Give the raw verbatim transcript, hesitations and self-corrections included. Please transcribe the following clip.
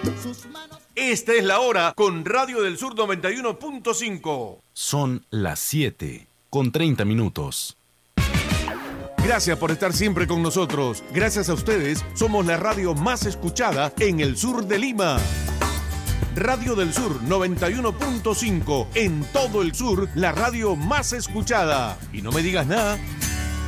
Esta es la hora con Radio del Sur noventa y uno punto cinco. Son las siete con treinta minutos. Gracias por estar siempre con nosotros. Gracias a ustedes, somos la radio más escuchada en el sur de Lima. Radio del Sur noventa y uno punto cinco. En todo el sur, la radio más escuchada. Y no me digas nada.